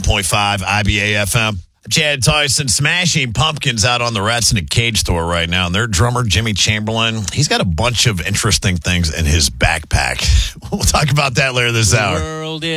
101.5 IBA FM. Chad Tyson Smashing Pumpkins out on the Rats in a Cage tour right now. And their drummer, Jimmy Chamberlain, he's got a bunch of interesting things in his backpack. We'll talk about that later this hour.